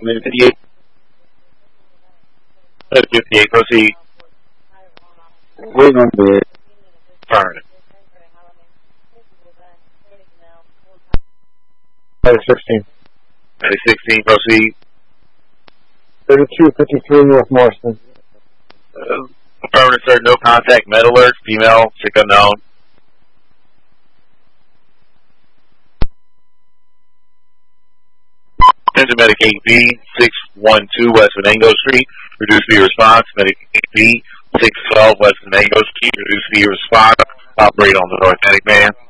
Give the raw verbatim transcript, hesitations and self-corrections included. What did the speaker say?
fifty-eight. fifty-eight, proceed. Wait on bid. Turn. Medic sixteen. Medic sixteen, proceed. thirty-two fifty-three North Marston. Uh, affirmative, sir. No contact. Med alert. Female. Sick unknown. Attention Medic eight B, six one two West Venango Street. Reduce speed response. Medic eight B, six twelve West Venango Street. Reduce speed response. Operate on the North Attic man.